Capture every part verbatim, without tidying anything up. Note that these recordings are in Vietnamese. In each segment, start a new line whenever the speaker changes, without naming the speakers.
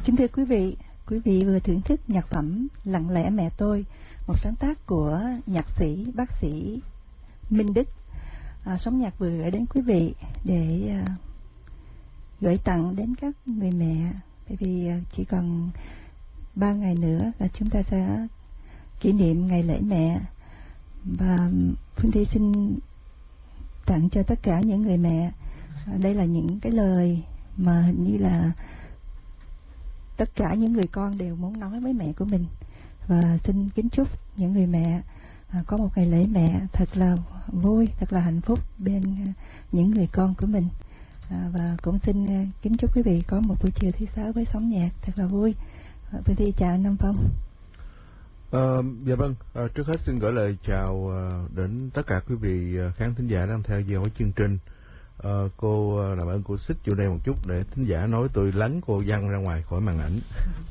Kính thưa quý vị, quý vị vừa thưởng thức nhạc phẩm Lặng lẽ mẹ tôi, một sáng tác của nhạc sĩ, bác sĩ Minh Đức. À, Sống nhạc vừa gửi đến quý vị để à, gửi tặng đến các người mẹ, bởi vì à, chỉ còn ba ngày nữa là chúng ta sẽ kỷ niệm ngày lễ mẹ. Và Phương Thi xin tặng cho tất cả những người mẹ. À, đây là những cái lời mà hình như là tất cả những người con đều muốn nói với mẹ của mình. Và xin kính chúc những người mẹ à, có một ngày lễ mẹ thật là vui, thật là hạnh phúc bên à, những người con của mình. à, Và cũng xin à, kính chúc quý vị có một buổi chiều thứ sáu với Sống nhạc thật là vui. à, Tôi đi chào anh Nam Phong.
À, dạ vâng, à, trước hết xin gửi lời chào à, đến tất cả quý vị à, khán thính giả đang theo dõi chương trình. À, cô à, làm ơn cô xích vô đây một chút để thính giả nói tôi lấn cô văng ra ngoài khỏi màn ảnh.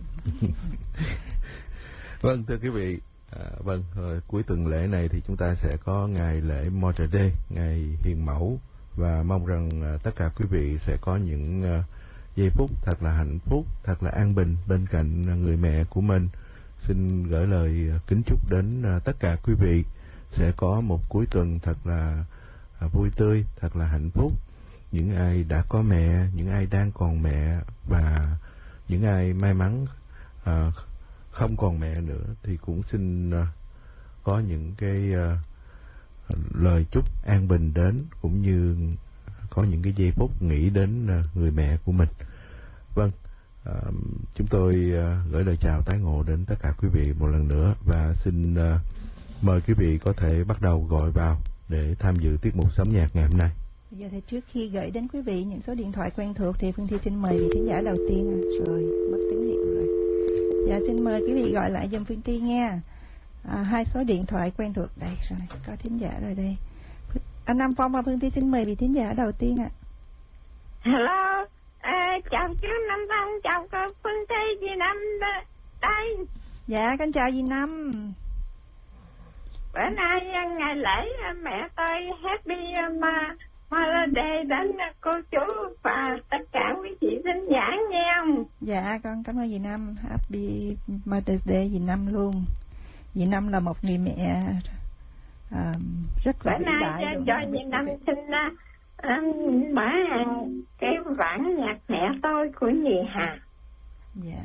Vâng, thưa quý vị, à, vâng, rồi, cuối tuần lễ này thì chúng ta sẽ có ngày lễ Mother Day, ngày hiền mẫu, và mong rằng à, tất cả quý vị sẽ có những à, giây phút thật là hạnh phúc, thật là an bình bên cạnh người mẹ của mình. Xin gửi lời à, kính chúc đến à, tất cả quý vị sẽ có một cuối tuần thật là à, vui tươi, thật là hạnh phúc. Những ai đã có mẹ, những ai đang còn mẹ, và những ai may mắn à, không còn mẹ nữa thì cũng xin uh, có những cái uh, lời chúc an bình đến, cũng như có những cái giây phút nghĩ đến uh, người mẹ của mình. Vâng, uh, chúng tôi uh, gửi lời chào tái ngộ đến tất cả quý vị một lần nữa, và xin uh, mời quý vị có thể bắt đầu gọi vào để tham dự tiết mục Sống nhạc ngày hôm nay.
Bây giờ thì trước khi gửi đến quý vị những số điện thoại quen thuộc thì Phương Thi xin mời vị khán giả đầu tiên. Rồi, mất tín hiệu rồi. Dạ, xin mời quý vị gọi lại giùm Phương Thi nha. À, hai số điện thoại quen thuộc đây rồi, có thính giả rồi đây. Anh Nam Phong và Phương Thi xin mời vị thính giả đầu tiên ạ.
Hello, à, chào chú Nam Phong, chào cô Phương Thi, dì Năm đây.
Dạ, con chào dì Năm.
Bữa nay ngày lễ mẹ tôi happy mà Mother Day đến cô chú và tất cả quý chị thính giả nha.
Dạ, con cảm ơn dì Năm. Happy Mother's Day dì Năm luôn. Dì Năm là một người mẹ à, rất là vĩ đại.
Bữa nay cho dì Năm xin uh, mở hàng cái bản nhạc mẹ tôi của dì Hà.
Dạ.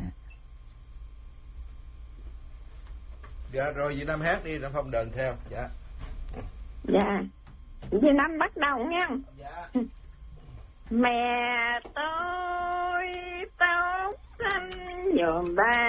Dạ rồi, dì Năm hát đi, Năm Phong đờn theo. Dạ.
Dạ. Dì Năm bắt đầu nha.
Dạ.
Mẹ tôi tốt xanh dùm ba